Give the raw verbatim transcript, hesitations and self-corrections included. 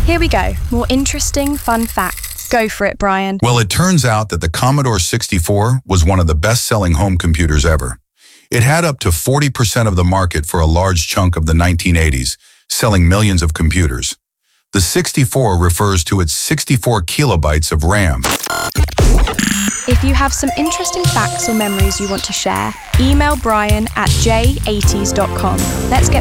Here we go. More interesting, fun facts. Go for it, Brian. Well, it turns out that the Commodore sixty-four was one of the best-selling home computers ever. It had up to forty percent of the market for a large chunk of the nineteen eighties, selling millions of computers. The sixty-four refers to its sixty-four kilobytes of RAM. If you have some interesting facts or memories you want to share, email Brian at j eighties dot com. Let's get